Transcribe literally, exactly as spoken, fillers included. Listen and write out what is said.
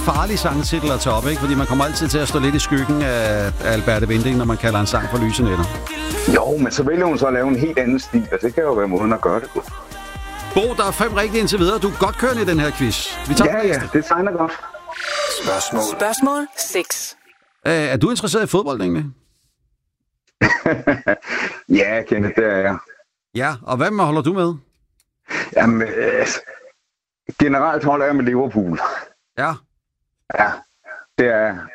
farlig sangtitel at tage op, ikke? Fordi man kommer altid til at stå lidt i skyggen af Alberte Winding, når man kalder en sang for lyse nætter. Jo, men så vælger hun så at lave en helt anden stil, og det kan jo være måden at gøre det på. Bo, der er fem rigtige indtil videre. Du er godt kørende i den her quiz. Vi tager ja, ja, det tegner godt. Spørgsmål. Spørgsmål seks. Uh, er du interesseret i fodbold, egentlig? ja, Kenneth, det er jeg. Ja, og hvad holder du med? Jamen, øh, generelt holder jeg med Liverpool. Ja. Ja, det er